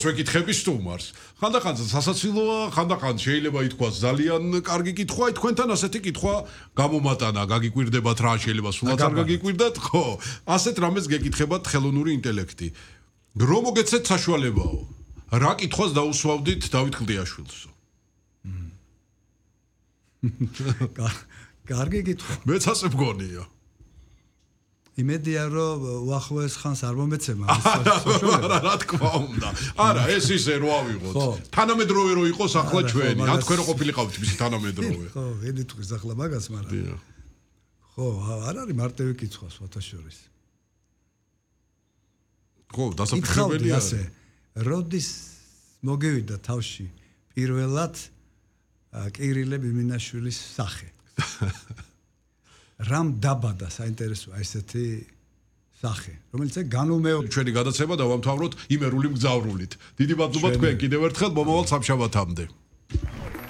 ვეკითხები სტუმარს. ხანდახან სასაცილოა, ხანდახან შეიძლება ითქვას ძალიან კარგი კითხვა, თქვენთან ასეთი კითხვა გამომატანა, გაგიკვირდებათ რა შეიძლება სულაც არ გაგიკვირდათ, ხო? ასეთ რამეს გეკითხებათ ხელოვნური ინტელექტი. რომ მოგეცეთ საშუალებაო. რა კითხვას დაუსვავდით დავით კლდიაშვილს? კარგი კითხვა. მეც ასე მგონია. იმედია რომ უახლოეს ხანს არ მომეცემა არა რა თქმა უნდა არა ეს ისე რო ავიღოთ თანამედროვე რო იყოს ახლა ჩვენი ან თქვენ რო ყოფილიყავთ მისი თანამედროვე ხო ვედი თქვის ახლა მაგას მაგრამ ხო არ არის მარტივი კითხვა სვათაშორის ხო დასაფრთხებელია ასე როდის მოგევიდა თავში პირველად კირილე ბიმინაშვილის სახე რამ დაბადა საინტერესოა ესეთი სახე რომელიც განუმეორდა ჩვენი გადაცემა დავამთავროთ იმერული მგზავრულით დიდი მადლობა თქვენ კიდევ ერთხელ მომავალ სამშაბათამდე